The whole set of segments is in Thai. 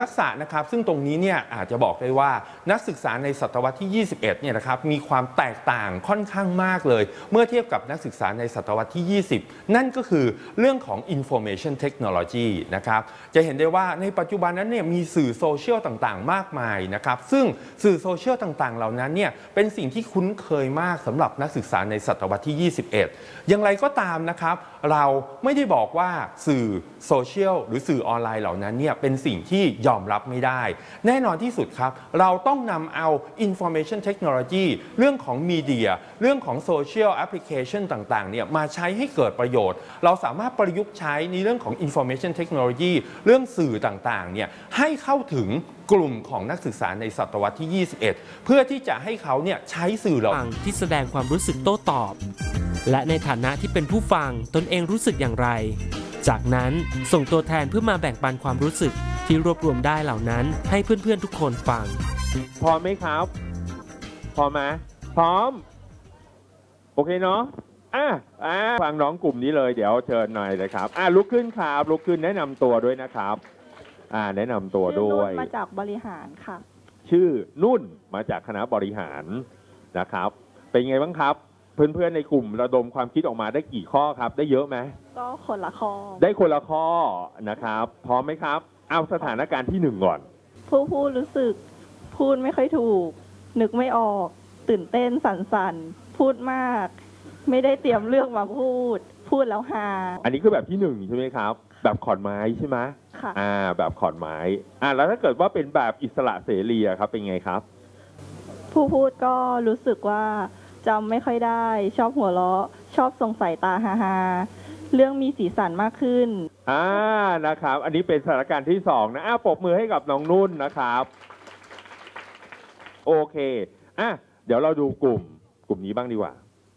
ทักษะนะครับซึ่งตรงนี้เนี่ยอาจจะบอกได้ว่านักศึกษาในศตวรรษที่ 21 เนี่ยนะครับมีความแตกต่างค่อนข้างมากเลยเมื่อเทียบกับนักศึกษาในศตวรรษที่ 20 นั่นก็คือเรื่องของ information technology นะครับจะเห็นได้ว่าในปัจจุบันนั้นเนี่ยมีสื่อโซเชียลต่างๆมากมายนะครับซึ่งสื่อโซเชียลต่างๆเหล่านั้นเนี่ยเป็นสิ่งที่คุ้นเคยมากสำหรับนักศึกษาในศตวรรษที่ 21 อย่างไรก็ตามนะครับเราไม่ได้บอกว่าสื่อโซเชียลหรือสื่อออนไลน์เหล่านั้นเนี่ยเป็นสิ่งที่ยอมรับไม่ได้แน่นอนที่สุดครับเราต้องนำเอา information technology เรื่องของมีเดียเรื่องของ social application ต่างๆเนี่ยมาใช้ให้เกิดประโยชน์เราสามารถประยุกต์ใช้ในเรื่องของ information technology เรื่องสื่อต่างๆเนี่ยให้เข้าถึงกลุ่มของนักศึกษาในศตวรรษที่ 21 เพื่อที่จะให้เขาเนี่ยใช้สื่อเหล่าฟังที่แสดงความรู้สึกโต้ตอบและในฐานะที่เป็นผู้ฟังตนเองรู้สึกอย่างไรจากนั้นส่งตัวแทนเพื่อมาแบ่งปันความรู้สึกที่รวบรวมได้เหล่านั้นให้เพื่อนๆทุกคนฟังพร้อมไหมครับพร้อมไหมพร้อมโอเคเนาะฟังน้องกลุ่มนี้เลยเดี๋ยวเชิญหน่อยเลยครับลุกขึ้นครับลุกขึ้นแนะนำตัวด้วยนะครับแนะนำตัวด้วยมาจากบริหารค่ะชื่อนุ่นมาจากคณะบริหารนะครับเป็นไงบ้างครับเพื่อนๆในกลุ่มระดมความคิดออกมาได้กี่ข้อครับได้เยอะไหมก็คนละข้อได้คนละข้อนะครับพร้อมไหมครับเอาสถานการณ์ที่1ก่อนผู้พูดรู้สึกพูดไม่ค่อยถูกนึกไม่ออกตื่นเต้นสั่นๆพูดมากไม่ได้เตรียมเรื่องมาพูดแล้วฮาอันนี้คือแบบที่1ใช่ไหมครับแบบขอนไม้ใช่ไหมค่ะแบบขอนไม้แล้วถ้าเกิดว่าเป็นแบบอิสระเสรีครับเป็นไงครับผู้พูดก็รู้สึกว่าจำไม่ค่อยได้ชอบหัวเราะชอบส่งสายตาฮาๆเรื่องมีสีสันมากขึ้นนะครับอันนี้เป็นสถานการณ์ที่2นะปรบมือให้กับน้องนุ่นนะครับโอเคเดี๋ยวเราดูกลุ่มนี้บ้างดีกว่า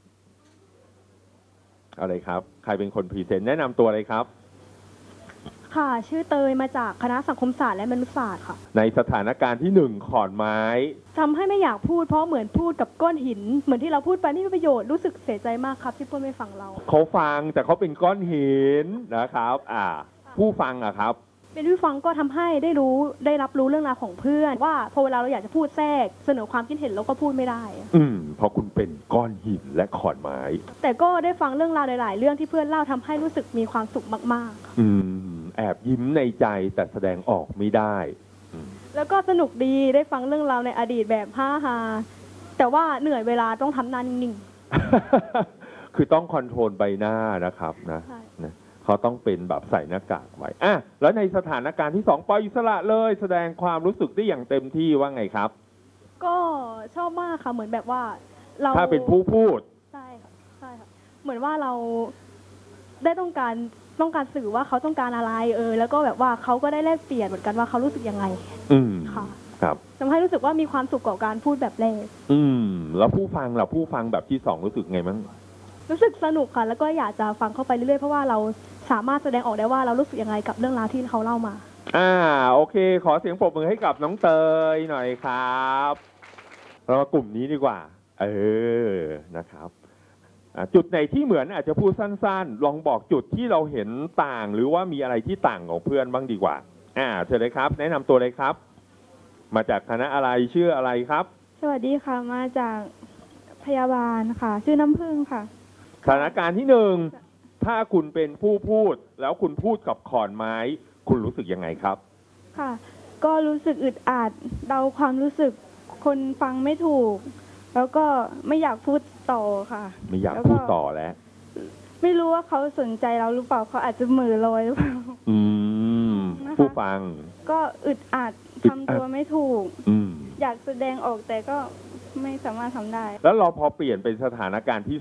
อะไรครับใครเป็นคนพรีเซนต์แนะนำตัวเลยครับค่ะชื่อเตยมาจากคณะสังคมศาสตร์และมนุษยศาสตร์ค่ะในสถานการณ์ที่1ขอนไม้ทำให้ไม่อยากพูดเพราะเหมือนพูดกับก้อนหินเหมือนที่เราพูดไปไม่มีประโยชน์รู้สึกเสียใจมากครับที่เพื่อนไม่ฟังเราเขาฟังแต่เขาเป็นก้อนหินนะครับผู้ฟังอะครับเป็นผู้ฟังก็ทำให้ได้รับรู้เรื่องราวของเพื่อนว่าพอเวลาเราอยากจะพูดแทรกเสนอความคิดเห็นเราก็พูดไม่ได้เพราะคุณเป็นก้อนหินและขอนไม้แต่ก็ได้ฟังเรื่องราวหลายๆเรื่องที่เพื่อนเล่าทำให้รู้สึกมีความสุขมากๆแอบยิ้มในใจแต่แสดงออกไม่ได้แล้วก็สนุกดีได้ฟังเรื่องราวในอดีตแบบฮาๆแต่ว่าเหนื่อยเวลาต้องทำหน้านิ่งๆคือต้องคอนโทรลใบหน้านะครับนะเขาต้องเป็นแบบใส่หน้ากากไว้แล้วในสถานการณ์ที่2ปล่อยอิสระเลยแสดงความรู้สึกได้อย่างเต็มที่ว่าไงครับก็ชอบมากค่ะเหมือนแบบว่าเราถ้าเป็นผู้พูดใช่ค่ะเหมือนว่าเราได้ต้องการสื่อว่าเขาต้องการอะไรแล้วก็แบบว่าเขาก็ได้แลกเปลี่ยนเหมือนกันว่าเขารู้สึกยังไงค่ะครับทำให้รู้สึกว่ามีความสุขกับการพูดแบบแรกแล้วผู้ฟังแบบที่2รู้สึกไงมั้งรู้สึกสนุกค่ะแล้วก็อยากจะฟังเข้าไปเรื่อยๆเพราะว่าเราสามารถแสดงออกได้ว่าเรารู้สึกยังไงกับเรื่องราวที่เขาเล่ามาโอเคขอเสียงปรบมือให้กับน้องเตยหน่อยครับเรามากลุ่มนี้ดีกว่านะครับจุดไหนที่เหมือนอาจจะพูดสั้นๆลองบอกจุดที่เราเห็นต่างหรือว่ามีอะไรที่ต่างของเพื่อนบ้างดีกว่าเชิญเลยครับแนะนำตัวเลยครับมาจากคณะอะไรชื่ออะไรครับสวัสดีค่ะมาจากพยาบาลค่ะชื่อน้ำผึ้งค่ะสถานการณ์ที่1ถ้าคุณเป็นผู้พูดแล้วคุณพูดกับขอนไม้คุณรู้สึกยังไงครับค่ะก็รู้สึกอึดอัดเดาความรู้สึกคนฟังไม่ถูกแล้วก็ไม่อยากพูดต่อค่ะไม่อยากพูดต่อแล้วไม่รู้ว่าเขาสนใจเราหรือเปล่าเขาอาจจะเหม่อลอยหรือเปล่าผู้ฟังก็อึดอัดทำตัวไม่ถูกอยากแสดงออกแต่ก็ไม่สามารถทำได้แล้วเราพอเปลี่ยนเป็นสถานการณ์ที่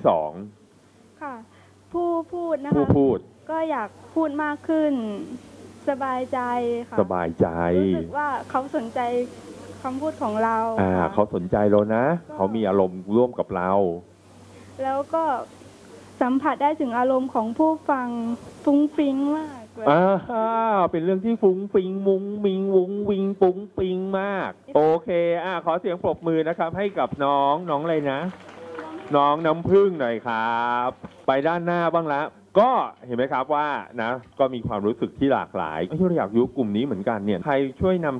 2 ค่ะผู้พูดนะคะก็อยากพูดมากขึ้นสบายใจค่ะสบายใจรู้สึกว่าเขาสนใจคำพูดของเราเขาสนใจเรานะเขามีอารมณ์ร่วมกับเราแล้วก็สัมผัสได้ถึงอารมณ์ของผู้ฟังฟุ้งฟิ้งมากเป็นเรื่องที่ฟุ้งฟิ้งมุ้งมิงวุ้งวิงปุ้งปิงมากโอเคขอเสียงปรบมือนะครับให้กับน้องอะไรนะน้องน้ำผึ้งหน่อยครับไปด้านหน้าบ้างละก็เห็นไหมครับว่านะก็มีความรู้สึกที่หลากหลายเราอยากรู้กลุ่มนี้เหมือนกันเนี่ยใครช่วยนำ